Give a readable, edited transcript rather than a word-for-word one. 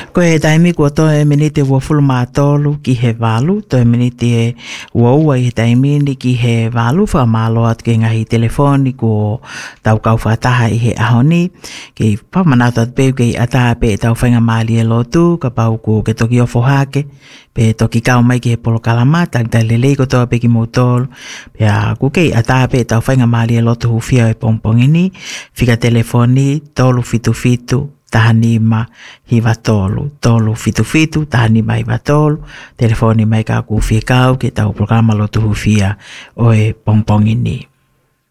Ko e taimi kua to e minite ua fulu mātolu ki he walu, to e minite e ua ua i he taimi ni ki he walu wha mālo atu ke ngahi telefoni ko tau kau whataha i he ahoni, ki whamanatu atu peu ke i ataha pe tau whainga māli e lotu, ka pau ko ke toki ofo hake, pe toki kau mai ki he polo kalama, tai lelei ko toa pe ki motolu, pe a kuke i ataha pe tau whainga māli e lotu hufia e pongpongini, whika telefoni, tolu fitu fitu, tahanima hiva tolu fitu fitu tahanima hiva tolu telefoni mai ka ku fi kau ke tau programa lo tu fia o e pongpongini